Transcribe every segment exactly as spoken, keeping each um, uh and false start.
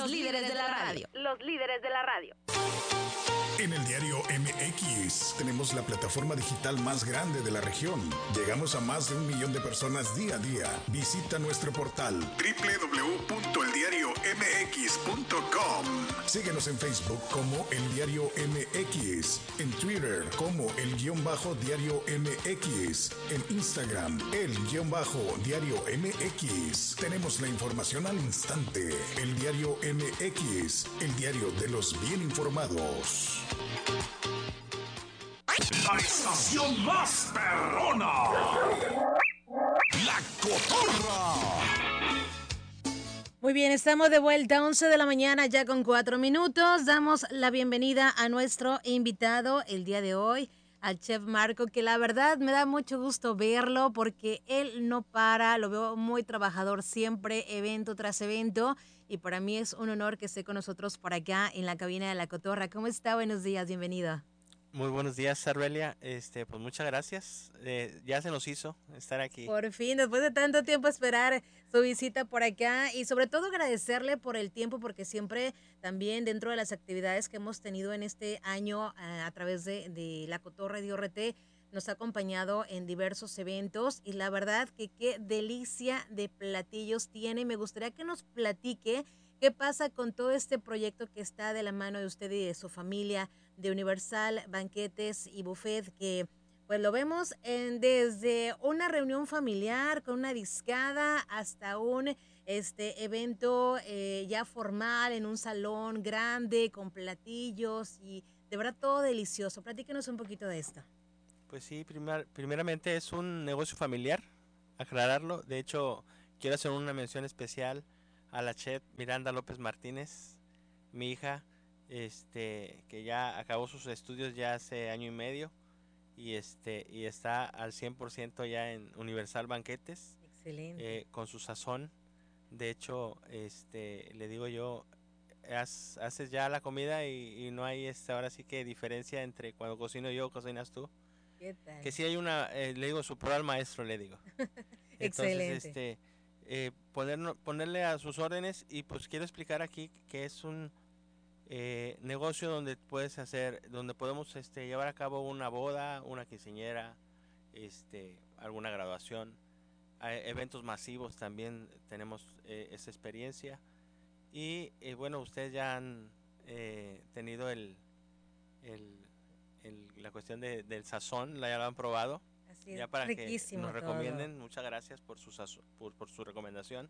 Los líderes de la radio. Los líderes de la radio. En el diario M X tenemos la plataforma digital más grande de la región. Llegamos a más de un millón de personas día a día. Visita nuestro portal doble u doble u doble u punto el diario m x punto com. Síguenos en Facebook como El Diario M X, en Twitter como El Guión Bajo Diario M X, en Instagram El Guión Bajo Diario M X. Tenemos la información al instante. El Diario M X, el diario de los bien informados. La estación más perrona. La Cotorra. Muy bien, estamos de vuelta, once de la mañana ya con cuatro minutos. Damos la bienvenida a nuestro invitado el día de hoy, al chef Marco, que la verdad me da mucho gusto verlo porque él no para, lo veo muy trabajador siempre, evento tras evento, y para mí es un honor que esté con nosotros por acá en la cabina de La Cotorra. ¿Cómo está? Buenos días, bienvenido. Muy buenos días, Arbelia. Este, pues muchas gracias. Eh, ya se nos hizo estar aquí. Por fin, después de tanto tiempo esperar su visita por acá y sobre todo agradecerle por el tiempo porque siempre también dentro de las actividades que hemos tenido en este año a, a través de, de La Cotorra y de O R T nos ha acompañado en diversos eventos y la verdad que qué delicia de platillos tiene. Me gustaría que nos platique qué pasa con todo este proyecto que está de la mano de usted y de su familia de Universal Banquetes y Buffet, que pues lo vemos en, desde una reunión familiar con una discada hasta un este evento eh, ya formal en un salón grande con platillos y de verdad todo delicioso. Platíquenos un poquito de esto. Pues sí, primer, primeramente es un negocio familiar, aclararlo. De hecho, quiero hacer una mención especial a la chef Miranda López Martínez, mi hija, este, que ya acabó sus estudios ya hace año y medio y este y está al cien por ciento ya en Universal Banquetes. Excelente. Eh, con su sazón. De hecho, este, le digo yo, haz, haces ya la comida y, y no hay este, ahora sí que diferencia entre cuando cocino yo o cocinas tú. ¿Qué tal? Que sí hay una, eh, le digo, supero al maestro, le digo. Excelente. Entonces, este, eh, poner, ponerle a sus órdenes y pues quiero explicar aquí que es un eh, negocio donde puedes hacer, donde podemos este, llevar a cabo una boda, una quinceañera, este, alguna graduación, a eventos masivos también tenemos eh, esa experiencia y eh, bueno, ustedes ya han eh, tenido el, el, el la cuestión de, del sazón, la ya lo han probado. Así es, ya para riquísimo que nos recomienden, todo. muchas gracias por su por, por su recomendación.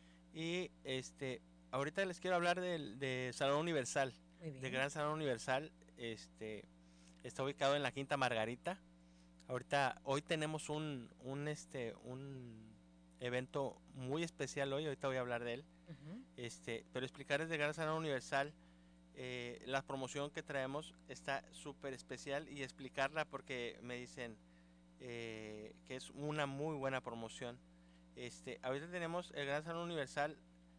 Y este ahorita les quiero hablar del de Salón Universal, de Gran Salón Universal. Este está ubicado en la Quinta Margarita. Ahorita hoy tenemos un un este un evento muy especial hoy, ahorita voy a hablar de él. Uh-huh. Este, pero explicarles de Gran Salón Universal. Eh, la promoción que traemos está súper especial y explicarla porque me dicen eh, que es una muy buena promoción. Este, ahorita tenemos el Gran Salón Universal,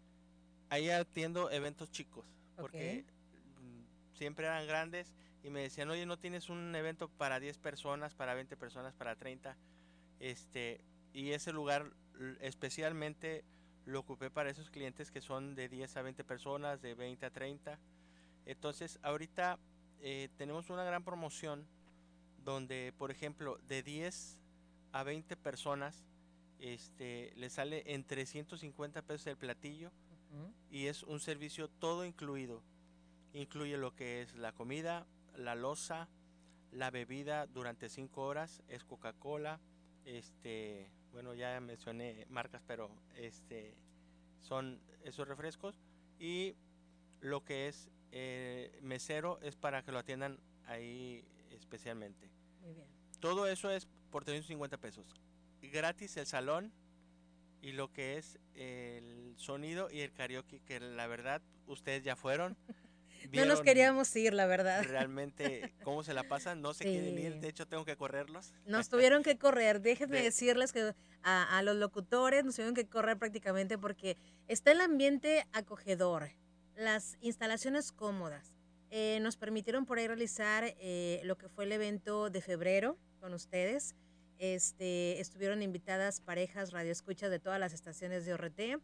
ahí atiendo eventos chicos, porque okay. siempre eran grandes y me decían, oye, ¿no tienes un evento para diez personas, para veinte personas, para treinta? Este, y ese lugar especialmente lo ocupé para esos clientes que son de diez a veinte personas, de veinte a treinta. Entonces, ahorita eh, tenemos una gran promoción donde, por ejemplo, de diez a veinte personas, este, le sale en trescientos cincuenta pesos el platillo. Uh-huh. Y es un servicio todo incluido. Incluye lo que es la comida, la loza, la bebida durante cinco horas, es Coca-Cola, este, bueno, ya mencioné marcas, pero este, son esos refrescos y lo que es eh, mesero es para que lo atiendan ahí especialmente. Muy bien. Todo eso es por trescientos cincuenta pesos. Gratis el salón y lo que es el sonido y el karaoke, que la verdad ustedes ya fueron. No nos queríamos ir, la verdad. Realmente, ¿cómo se la pasan? No se sí. quieren ir, de hecho tengo que correrlos. Nos tuvieron que correr, déjenme de... decirles que a, a los locutores nos tuvieron que correr prácticamente porque está el ambiente acogedor, las instalaciones cómodas. Eh, nos permitieron por ahí realizar eh, lo que fue el evento de febrero con ustedes. Este, estuvieron invitadas parejas radioescuchas de todas las estaciones de O R T.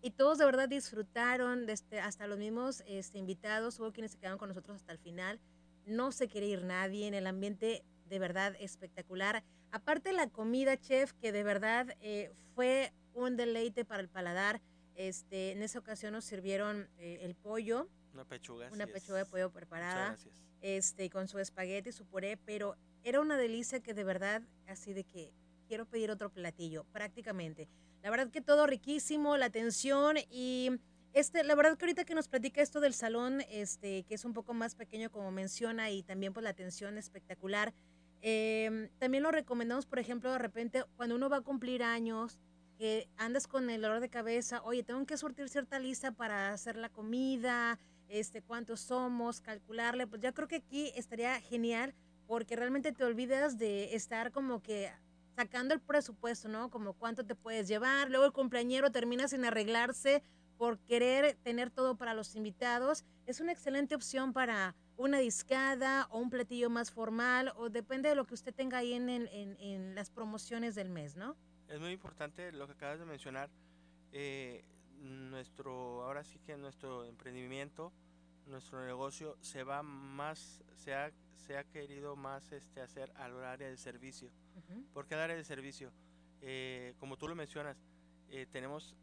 y todos de verdad disfrutaron, este, hasta los mismos este, invitados, hubo quienes se quedaron con nosotros hasta el final, no se quiere ir nadie, en el ambiente de verdad espectacular. Aparte la comida, chef, que de verdad eh, fue un deleite para el paladar. Este, en esa ocasión nos sirvieron eh, el pollo, Una pechuga, una sí pechuga de es. pollo Muchas preparada, gracias. este, con su espagueti, su puré, pero era una delicia que de verdad, así de que quiero pedir otro platillo, prácticamente. La verdad que todo riquísimo, la atención y este, la verdad que ahorita que nos platica esto del salón, este, que es un poco más pequeño como menciona y también pues la atención espectacular. Eh, también lo recomendamos, por ejemplo, de repente cuando uno va a cumplir años, que andas con el dolor de cabeza, oye, tengo que surtir cierta lista para hacer la comida, este, cuántos somos, calcularle, pues yo creo que aquí estaría genial porque realmente te olvidas de estar como que sacando el presupuesto, ¿no? Como cuánto te puedes llevar, luego el cumpleañero termina sin arreglarse por querer tener todo para los invitados. Es una excelente opción para una discada o un platillo más formal o depende de lo que usted tenga ahí en, en, en, en las promociones del mes, ¿no? Es muy importante lo que acabas de mencionar. Eh, nuestro, ahora sí que nuestro emprendimiento, nuestro negocio se va más, se ha, se ha querido más este, hacer al área de servicio. Uh-huh. ¿Por qué al área de servicio? Eh, como tú lo mencionas, eh, tenemos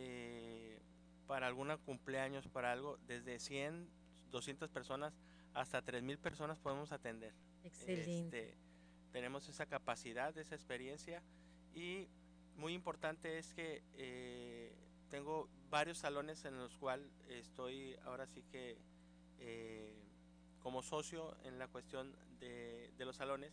eh, para algún cumpleaños, para algo, desde cien, doscientas personas hasta tres mil personas podemos atender. Excelente. Este, tenemos esa capacidad, esa experiencia y muy importante es que eh, tengo varios salones en los cuales estoy ahora sí que eh, como socio en la cuestión de, de los salones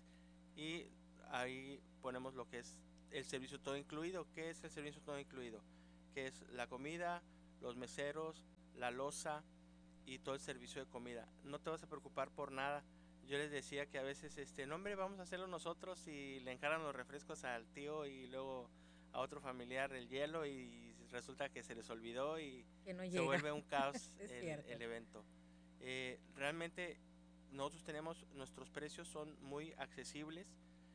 y ahí ponemos lo que es el servicio todo incluido. ¿Qué es el servicio todo incluido? Que es la comida, los meseros, la loza y todo el servicio de comida. No te vas a preocupar por nada. Yo les decía que a veces, este, no hombre, vamos a hacerlo nosotros y le encargan los refrescos al tío y luego a otro familiar el hielo y resulta que se les olvidó y que no se llega. vuelve un caos Es el, cierto. el evento. Eh, realmente nosotros tenemos, nuestros precios son muy accesibles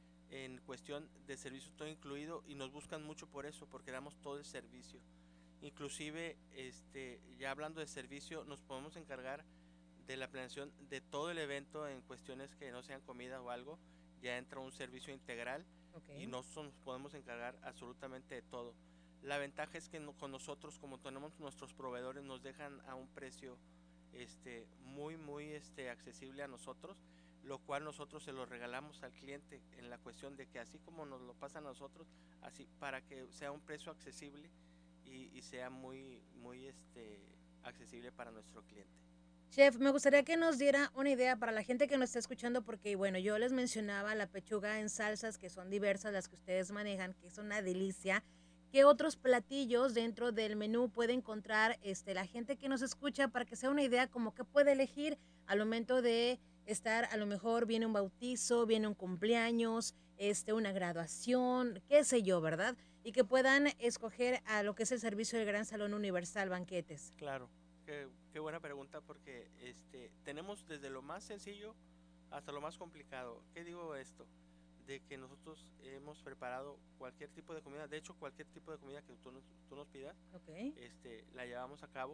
en cuestión de servicio todo incluido y nos buscan mucho por eso, porque damos todo el servicio. Inclusive, este, ya hablando de servicio, nos podemos encargar de la planeación de todo el evento en cuestiones que no sean comida o algo. Ya entra un servicio integral Okay. y nosotros nos podemos encargar absolutamente de todo. La ventaja es que no, con nosotros, como tenemos nuestros proveedores, nos dejan a un precio este, muy, muy este, accesible a nosotros, lo cual nosotros se lo regalamos al cliente en la cuestión de que así como nos lo pasan a nosotros, así para que sea un precio accesible y, y sea muy, muy este, accesible para nuestro cliente. Chef, me gustaría que nos diera una idea para la gente que nos está escuchando, porque bueno, yo les mencionaba la pechuga en salsas, que son diversas las que ustedes manejan, que es una delicia. ¿Qué otros platillos dentro del menú puede encontrar este, la gente que nos escucha para que sea una idea como que puede elegir al momento de estar, a lo mejor viene un bautizo, viene un cumpleaños, este, una graduación, qué sé yo, ¿verdad? Y que puedan escoger a lo que es el servicio del Gran Salón Universal Banquetes. Claro, qué, qué buena pregunta porque este, tenemos desde lo más sencillo hasta lo más complicado. ¿Qué digo esto? De que nosotros hemos preparado cualquier tipo de comida, de hecho cualquier tipo de comida que tú nos, tú nos pidas, Okay. este, la llevamos a cabo.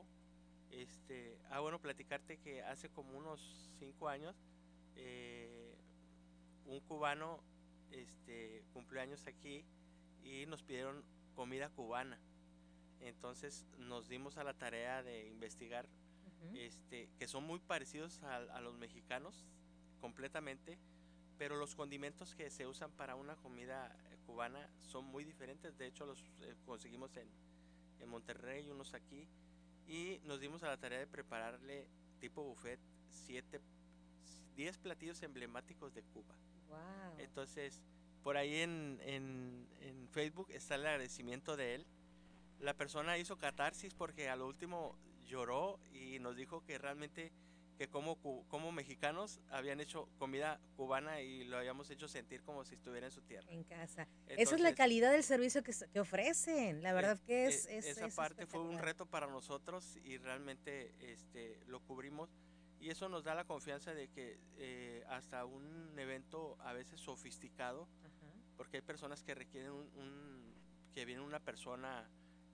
Este, ah, bueno, platicarte que hace como unos cinco años eh, un cubano este, cumplió años aquí y nos pidieron comida cubana. Entonces nos dimos a la tarea de investigar Uh-huh. este, que son muy parecidos a, a los mexicanos completamente, pero los condimentos que se usan para una comida eh, cubana son muy diferentes. De hecho los eh, conseguimos en, en Monterrey, unos aquí, y nos dimos a la tarea de prepararle tipo buffet siete, diez platillos emblemáticos de Cuba. Wow. Entonces, por ahí en, en, en Facebook está el agradecimiento de él. La persona hizo catarsis porque a lo último lloró y nos dijo que realmente que como, como mexicanos habían hecho comida cubana y lo habíamos hecho sentir como si estuviera en su tierra. En casa. Entonces, esa es la calidad del servicio que, que ofrecen. La verdad eh, que es, eh, es esa es parte fue un espectacular. reto para nosotros y realmente este, lo cubrimos y eso nos da la confianza de que eh, hasta un evento a veces sofisticado, Ajá. porque hay personas que requieren un, un que viene una persona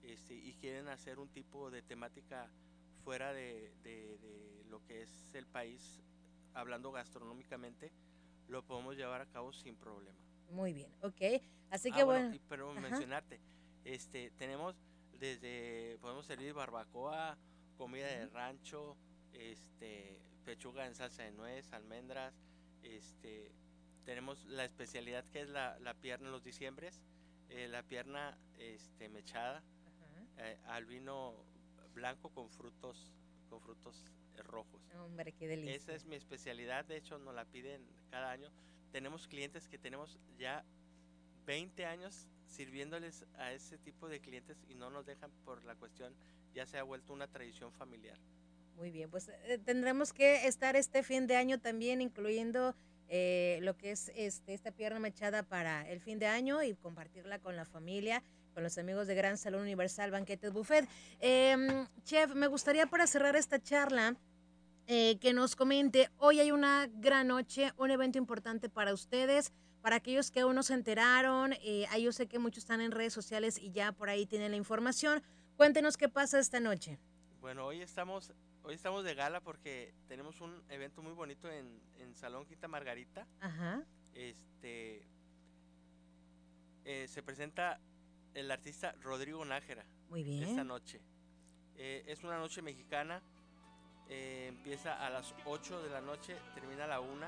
este, y quieren hacer un tipo de temática fuera de, de, de lo que es el país, hablando gastronómicamente, lo podemos llevar a cabo sin problema. Muy bien, ok. Así ah, que bueno, bueno. y, pero Ajá. mencionarte, este, tenemos desde, podemos servir barbacoa, comida uh-huh. de rancho, este, pechuga en salsa de nuez, almendras, este, tenemos la especialidad que es la, la pierna en los diciembres, eh, la pierna este, mechada, uh-huh. eh, al vino blanco con frutos, con frutos eh, rojos. Hombre, qué delicia. Esa es mi especialidad, de hecho nos la piden cada año. Tenemos clientes que tenemos ya veinte años sirviéndoles a ese tipo de clientes y no nos dejan por la cuestión, ya se ha vuelto una tradición familiar. Muy bien, pues eh, tendremos que estar este fin de año también incluyendo eh, lo que es este esta pierna mechada para el fin de año y compartirla con la familia, con los amigos de Gran Salón Universal Banquetes Buffet. Eh, chef, me gustaría para cerrar esta charla eh, que nos comente, hoy hay una gran noche, un evento importante para ustedes, para aquellos que aún no se enteraron, eh, yo sé que muchos están en redes sociales y ya por ahí tienen la información. Cuéntenos qué pasa esta noche. Bueno, hoy estamos, hoy estamos de gala porque tenemos un evento muy bonito en, en Salón Quinta Margarita. Ajá. Este, eh, se presenta el artista Rodrigo Nájera. Muy bien. Esta noche. Eh, es una noche mexicana. Eh, empieza a las ocho de la noche, termina a la una.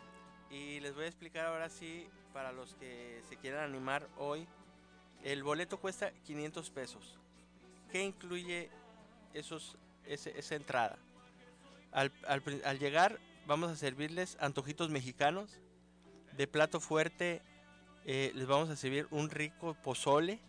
Y les voy a explicar ahora sí, para los que se quieran animar hoy, el boleto cuesta quinientos pesos. ¿Qué incluye esos, ese, esa entrada? Al, al, al llegar vamos a servirles antojitos mexicanos. De plato fuerte eh, les vamos a servir un rico pozole.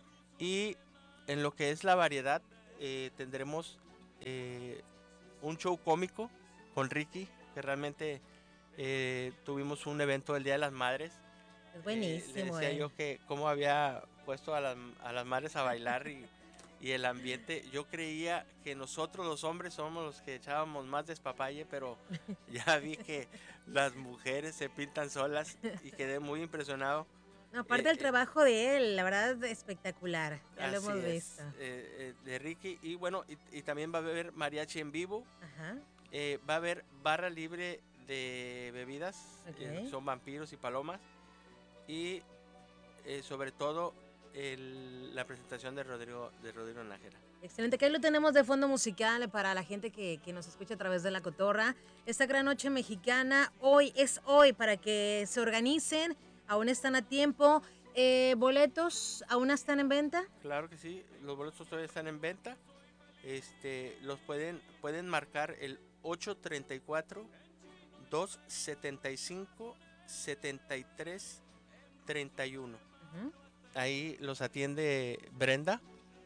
Y en lo que es la variedad eh, tendremos eh, un show cómico con Ricky, que realmente eh, tuvimos un evento el Día de las Madres. Es buenísimo. Eh, le decía eh. yo que cómo había puesto a las, a las madres a bailar y, y el ambiente. Yo creía que nosotros los hombres somos los que echábamos más despapalle, pero ya vi que las mujeres se pintan solas y quedé muy impresionado. No, aparte eh, del trabajo de él, la verdad espectacular, ya lo hemos es, visto. Eh, eh, de Ricky, y bueno, y, y también va a haber mariachi en vivo. Ajá. Eh, va a haber barra libre de bebidas, okay. eh, son vampiros y palomas, y eh, sobre todo el, la presentación de Rodrigo, de Rodrigo Nájera. Excelente, que ahí lo tenemos de fondo musical para la gente que, que nos escucha a través de La Cotorra. Esta gran noche mexicana, hoy es hoy, para que se organicen. Aún están a tiempo. Eh, ¿Boletos aún están en venta? Claro que sí, los boletos todavía están en venta. Este, los pueden, pueden marcar el ocho treinta y cuatro, doscientos setenta y cinco, setenta y tres treinta y uno. Uh-huh. Ahí los atiende Brenda,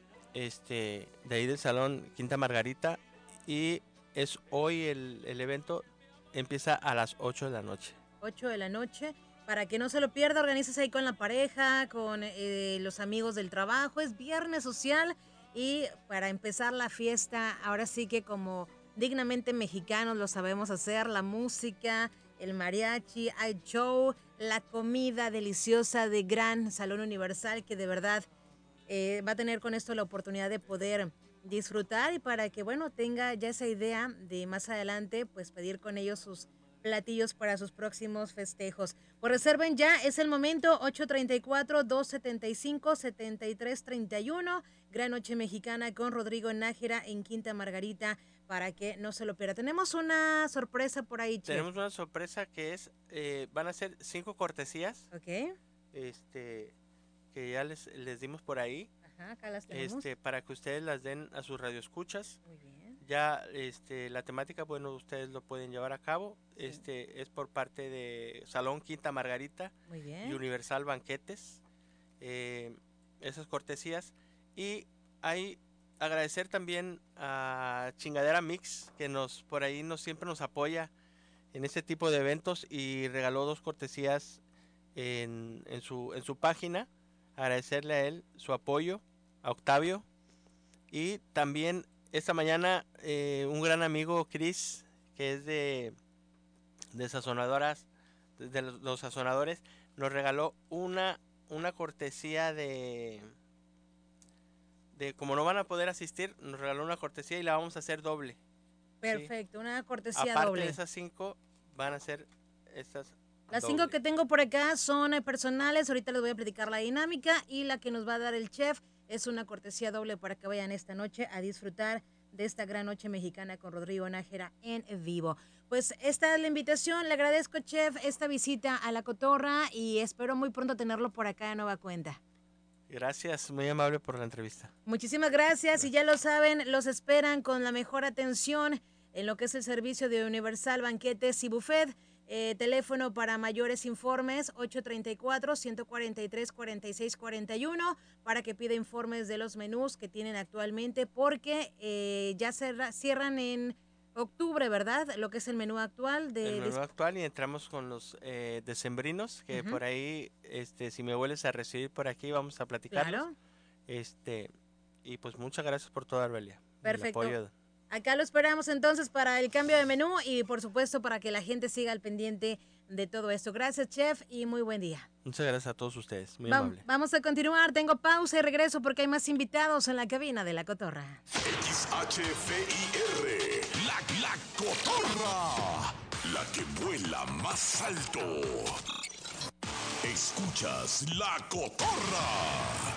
este, de ahí del Salón Quinta Margarita. Y es hoy el, el evento, empieza a las ocho de la noche. ocho de la noche. Para que no se lo pierda, organícese ahí con la pareja, con eh, los amigos del trabajo. Es viernes social y para empezar la fiesta, ahora sí que como dignamente mexicanos lo sabemos hacer, la música, el mariachi, hay show, la comida deliciosa de Gran Salón Universal, que de verdad eh, va a tener con esto la oportunidad de poder disfrutar y para que, bueno, tenga ya esa idea de más adelante, pues pedir con ellos sus platillos para sus próximos festejos. Pues reserven ya, es el momento, ocho treinta y cuatro, doscientos setenta y cinco, setenta y tres treinta y uno, Gran Noche Mexicana con Rodrigo Nájera en Quinta Margarita, para que no se lo pierda. Tenemos una sorpresa por ahí, chef. Tenemos una sorpresa que es, eh, van a ser cinco cortesías. Ok. Este, que ya les, les dimos por ahí. Ajá, acá las tenemos. Este, para que ustedes las den a sus radioescuchas. Muy bien. Ya este, la temática, bueno, ustedes lo pueden llevar a cabo. Sí. Este es por parte de Salón Quinta Margarita. Muy bien. Y Universal Banquetes. Eh, esas cortesías. Y hay agradecer también a Chingadera Mix, que nos por ahí nos siempre nos apoya en este tipo de eventos y regaló dos cortesías en, en su en su página. Agradecerle a él su apoyo, a Octavio. Y también esta mañana eh, un gran amigo, Chris, que es de, de sazonadoras, de los, los sazonadores, nos regaló una, una cortesía de, de como no van a poder asistir, nos regaló una cortesía y la vamos a hacer doble. Perfecto, ¿sí? Una cortesía Aparte doble. de esas cinco, van a ser estas Las doble. cinco que tengo por acá son eh, personales, ahorita les voy a platicar la dinámica, y la que nos va a dar el chef es una cortesía doble para que vayan esta noche a disfrutar de esta gran noche mexicana con Rodrigo Nájera en vivo. Pues esta es la invitación, le agradezco, chef, esta visita a La Cotorra y espero muy pronto tenerlo por acá de nueva cuenta. Gracias, muy amable por la entrevista. Muchísimas gracias, gracias. Y ya lo saben, los esperan con la mejor atención en lo que es el servicio de Universal Banquetes y Buffet. Eh, teléfono para mayores informes ocho tres cuatro, uno cuatro tres, cuatro seis cuatro uno para que pida informes de los menús que tienen actualmente, porque eh, ya cerra, cierran en octubre, ¿verdad? Lo que es el menú actual. De, el menú de... actual, y entramos con los eh, decembrinos, que uh-huh. por ahí, este, si me vuelves a recibir por aquí, vamos a platicarlos. Claro. Este, y pues muchas gracias por todo, Arbelia. Perfecto. Acá lo esperamos entonces para el cambio de menú y por supuesto para que la gente siga al pendiente de todo esto. Gracias, chef, y muy buen día. Muchas gracias a todos ustedes, muy Va- amable. Vamos a continuar, tengo pausa y regreso porque hay más invitados en la cabina de La Cotorra. X H V I R, la, la Cotorra, la que vuela más alto. Escuchas La Cotorra.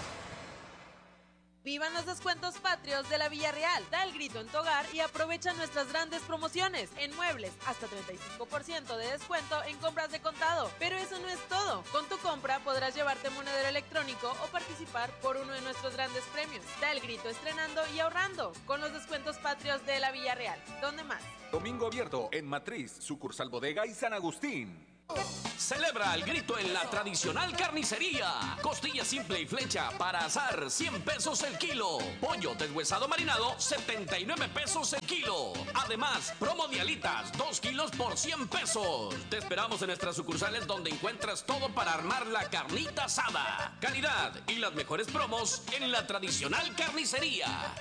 ¡Vivan los descuentos patrios de la Villarreal! Da el grito en tu hogar y aprovecha nuestras grandes promociones. En muebles, hasta treinta y cinco por ciento de descuento en compras de contado. Pero eso no es todo. Con tu compra podrás llevarte monedero electrónico o participar por uno de nuestros grandes premios. Da el grito estrenando y ahorrando con los descuentos patrios de la Villarreal. ¿Dónde más? Domingo abierto en Matriz, sucursal Bodega y San Agustín. Celebra el grito en la tradicional carnicería. Costilla simple y flecha para asar, cien pesos el kilo. Pollo deshuesado marinado, setenta y nueve pesos el kilo. Además, promo de alitas, dos kilos por cien pesos. Te esperamos en nuestras sucursales donde encuentras todo para armar la carnita asada. Calidad y las mejores promos en la tradicional carnicería.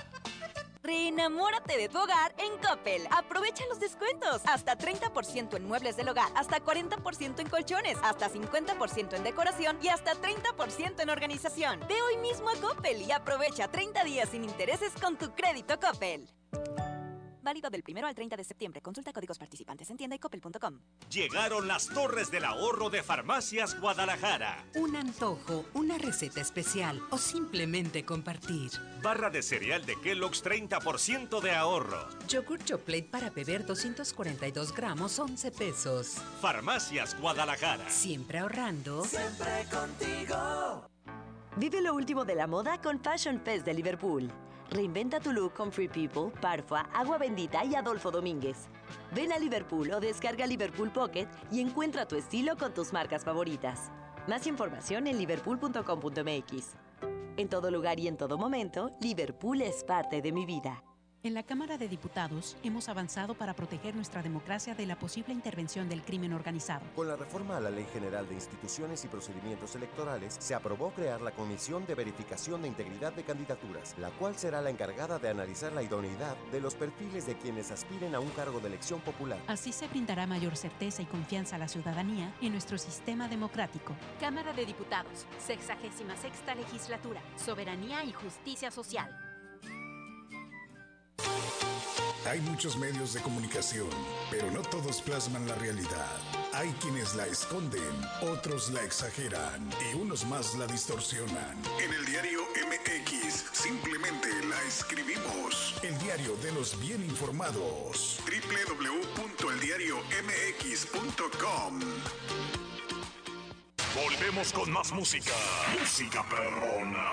Reenamórate de tu hogar en Coppel. Aprovecha los descuentos. Hasta treinta por ciento en muebles del hogar, hasta cuarenta por ciento en colchones, hasta cincuenta por ciento en decoración y hasta treinta por ciento en organización. Ve hoy mismo a Coppel y aprovecha treinta días sin intereses con tu crédito Coppel. Válido del primero al treinta de septiembre. Consulta códigos participantes en tienda y coppel punto com. Llegaron las torres del ahorro de Farmacias Guadalajara. Un antojo, una receta especial o simplemente compartir. Barra de cereal de Kellogg's, treinta por ciento de ahorro. Yogur Choplate para beber, doscientos cuarenta y dos gramos, once pesos. Farmacias Guadalajara. Siempre ahorrando. Siempre contigo. Vive lo último de la moda con Fashion Fest de Liverpool. Reinventa tu look con Free People, Parfua, Agua Bendita y Adolfo Domínguez. Ven a Liverpool o descarga Liverpool Pocket y encuentra tu estilo con tus marcas favoritas. Más información en liverpool punto com punto m x. En todo lugar y en todo momento, Liverpool es parte de mi vida. En la Cámara de Diputados hemos avanzado para proteger nuestra democracia de la posible intervención del crimen organizado. Con la reforma a la Ley General de Instituciones y Procedimientos Electorales, se aprobó crear la Comisión de Verificación de Integridad de Candidaturas, la cual será la encargada de analizar la idoneidad de los perfiles de quienes aspiren a un cargo de elección popular. Así se brindará mayor certeza y confianza a la ciudadanía en nuestro sistema democrático. Cámara de Diputados, sexagésima sexta legislatura, soberanía y justicia social. Hay muchos medios de comunicación, pero no todos plasman la realidad. Hay quienes la esconden, otros la exageran y unos más la distorsionan. En el diario M X simplemente la escribimos. El diario de los bien informados. doble u doble u doble u punto el diario m x punto com. Volvemos con más música. Música perrona.